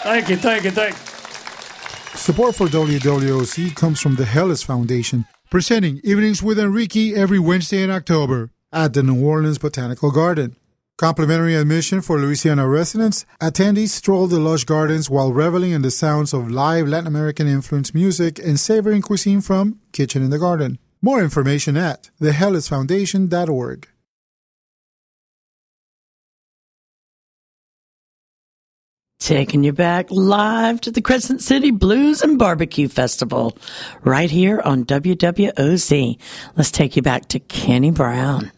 Thank you. Support for WWOC comes from the Hellis Foundation, presenting Evenings with Enrique every Wednesday in October at the New Orleans Botanical Garden. Complimentary admission for Louisiana residents. Attendees stroll the lush gardens while reveling in the sounds of live Latin American-influenced music and savoring cuisine from Kitchen in the Garden. More information at thehellisfoundation.org. Taking you back live to the Crescent City Blues and Barbecue Festival right here on WWOC. Let's take you back to Kenny Brown.